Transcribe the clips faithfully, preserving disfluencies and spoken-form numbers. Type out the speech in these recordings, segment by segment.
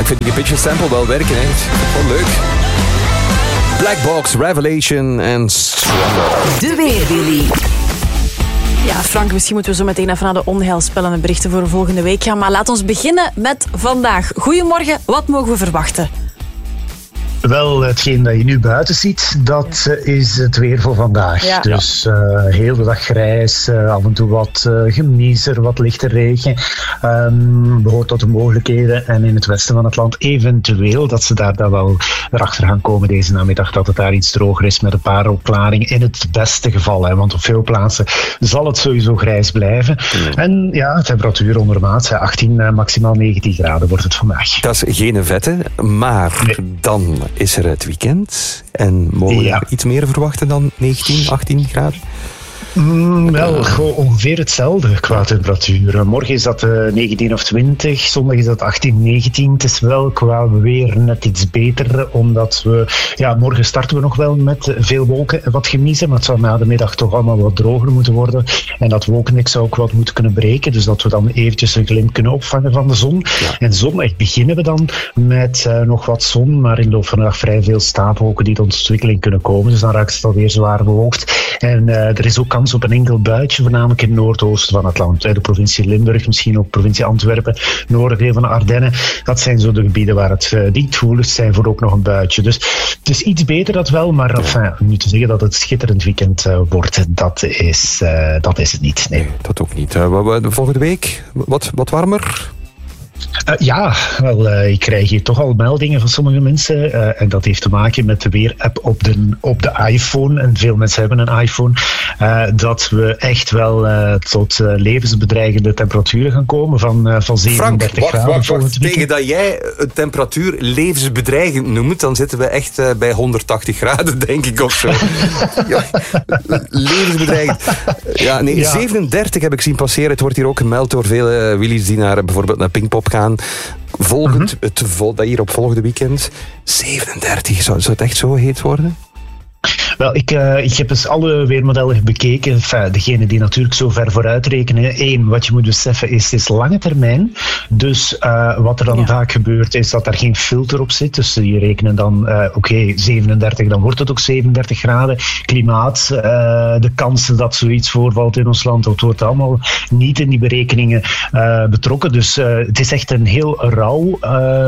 ik vind die pitch sample wel werken, hè. Wel leuk. Black Box, Revelation en Stronger. De Weerwilly. Ja, Frank, misschien moeten we zo meteen even naar de onheilspellende berichten voor de volgende week gaan. Maar laat ons beginnen met vandaag. Goedemorgen, wat mogen we verwachten? Wel, hetgeen dat je nu buiten ziet, dat ja. is het weer voor vandaag. Ja. Dus uh, heel de dag grijs, uh, af en toe wat uh, gemiezer, wat lichte regen. Um, behoort tot de mogelijkheden. En in het westen van het land eventueel dat ze daar dan wel erachter gaan komen deze namiddag, dat het daar iets droger is met een paar opklaringen. In het beste geval, hè, want op veel plaatsen zal het sowieso grijs blijven. Ja. En ja, temperatuur ondermaats, achttien, maximaal negentien graden wordt het vandaag. Dat is geen vette, maar nee. Dan is er het weekend en mogen we ja. iets meer verwachten dan negentien, achttien graden? Mm, wel, gewoon ongeveer hetzelfde qua temperatuur. Morgen is dat uh, negentien of twintig, zondag is dat achttien, negentien. Het is wel qua weer net iets beter, omdat we... Ja, morgen starten we nog wel met veel wolken en wat gemiezen, maar het zou na de middag toch allemaal wat droger moeten worden. En dat wolkennek zou ook wat moeten kunnen breken, dus dat we dan eventjes een glimp kunnen opvangen van de zon. Ja. En zondag beginnen we dan met uh, nog wat zon, maar in de loop van de dag vrij veel stapelwolken die tot ontwikkeling kunnen komen. Dus dan raakt het alweer zwaar bewolkt. En uh, er is ook kans op een enkel buitje, voornamelijk in het noordoosten van het land. De provincie Limburg, misschien ook provincie Antwerpen, noordelijk van de Ardennen. Dat zijn zo de gebieden waar het uh, niet gevoeligst zijn voor ook nog een buitje. Dus het is iets beter dat wel, maar enfin, nu te zeggen dat het schitterend weekend uh, wordt, dat is, uh, dat is het niet. Nee. Nee, dat ook niet. Uh, de volgende week, wat, wat warmer? Uh, ja, wel, uh, ik krijg hier toch al meldingen van sommige mensen. Uh, en dat heeft te maken met de weerapp op de, op de iPhone. En veel mensen hebben een iPhone. Uh, dat we echt wel uh, tot uh, levensbedreigende temperaturen gaan komen. Van, uh, van zevenendertig Frank, graden. Wacht, wacht, wacht. Tegen dat jij een temperatuur levensbedreigend noemt, dan zitten we echt uh, bij honderdtachtig graden, denk ik, of zo. Ja, levensbedreigend. Ja, nee, ja. zevenendertig heb ik zien passeren. Het wordt hier ook gemeld door vele uh, Willys die naar, bijvoorbeeld naar Pinkpop gaan. Volgend, mm-hmm. het, dat hier op volgende weekend, zevenendertig, zou, zou het echt zo heet worden? Wel, ik, uh, ik heb eens alle weermodellen bekeken. Enfin, degene die natuurlijk zo ver vooruit rekenen. Eén, wat je moet beseffen is, het is lange termijn. Dus uh, wat er dan ja. vaak gebeurt, is dat er geen filter op zit. Dus die rekenen dan, uh, oké, okay, zevenendertig, dan wordt het ook zevenendertig graden. Klimaat, uh, de kansen dat zoiets voorvalt in ons land, dat wordt allemaal niet in die berekeningen uh, betrokken. Dus uh, het is echt een heel rauw,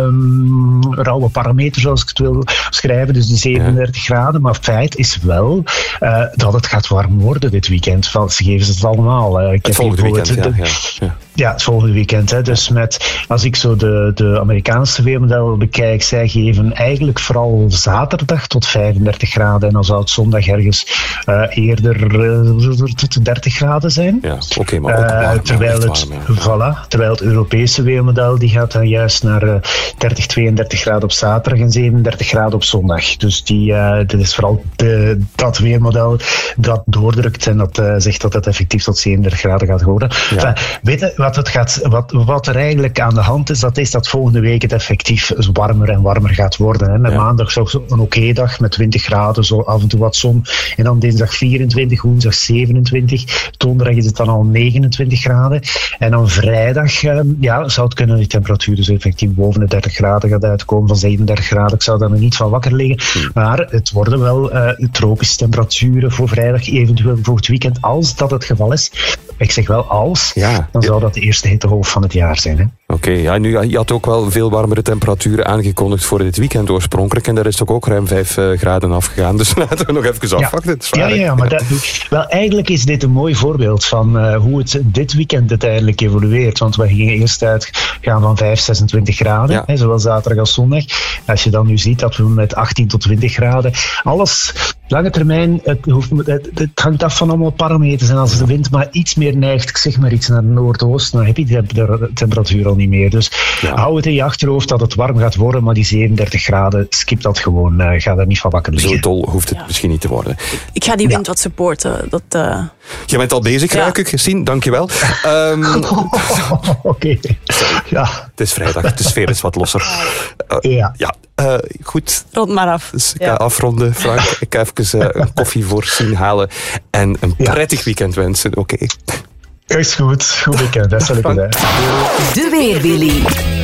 um, rauwe parameter, zoals ik het wil schrijven. Dus die zevenendertig ja. graden. Maar feit is wel uh, dat het gaat warm worden dit weekend. Ze geven ze het allemaal. Uh, ik het volgende weekend, ja, ja, ja. Ja, het volgende weekend. Hè. Dus met, als ik zo de, de Amerikaanse weermodellen bekijk, zij geven eigenlijk vooral zaterdag tot vijfendertig graden. En dan zou het zondag ergens uh, eerder uh, tot dertig graden zijn. Ja, oké, okay, maar ook warm, uh, terwijl, ja, het, warm, ja. voilà, terwijl het Europese weermodel die gaat dan juist naar uh, dertig, tweeëndertig graden op zaterdag en zevenendertig graden op zondag. Dus die, uh, dat is vooral de, dat weermodel dat doordrukt en dat uh, zegt dat het effectief tot zevenendertig graden gaat worden. Ja. Enfin, weet je, wat, het gaat, wat, wat er eigenlijk aan de hand is, dat is dat volgende week het effectief warmer en warmer gaat worden. Hè. Met ja. maandag zo een oké dag met twintig graden, zo af en toe wat zon. En dan dinsdag vierentwintig, woensdag zevenentwintig. Donderdag is het dan al negenentwintig graden. En dan vrijdag uh, ja, zou het kunnen die temperatuur dus effectief boven de dertig graden gaat uitkomen, van zevenendertig graden. Ik zou daar nog niet van wakker liggen. Hmm. Maar het worden wel uh, tropische temperaturen voor vrijdag, eventueel voor het weekend, als dat het geval is. Ik zeg wel als, ja. dan zou dat de eerste hittegolf van het jaar zijn. Hè? Oké, okay, ja, nu, je had ook wel veel warmere temperaturen aangekondigd voor dit weekend oorspronkelijk. En daar is toch ook ruim vijf uh, graden afgegaan. Dus laten we nog even afwachten. Ja, ja, ja, maar dat, wel, eigenlijk is dit een mooi voorbeeld van uh, hoe het dit weekend uiteindelijk evolueert. Want we gingen eerst uitgaan van vijf, zesentwintig graden, ja. hè, zowel zaterdag als zondag. Als je dan nu ziet dat we met achttien tot twintig graden, alles... Lange termijn, het, hoeft, het, het hangt af van allemaal parameters. En als de wind maar iets meer neigt, ik zeg maar iets naar het noordoosten, dan heb je die de temperatuur al niet meer. Dus ja. hou het in je achterhoofd dat het warm gaat worden, maar die zevenendertig graden, skip dat gewoon. Uh, ga daar niet van wakker liggen. Zo dol hoeft het ja. misschien niet te worden. Ik ga die wind ja. wat supporten. Dat, uh... Je bent al bezig, ja. ruik ik, gezien. Dankjewel. Um... Oké. Okay. Ja. Het is vrijdag, de sfeer is wat losser. Uh, ja. ja. Uh, goed. Rond maar af. Dus ik ga ja. afronden, Frank. Ik ga even uh, een koffie voor Sien halen en een prettig ja. weekend wensen. Oké. Okay. Is goed. Goed weekend. Dat zal ik het. De Weerwilly.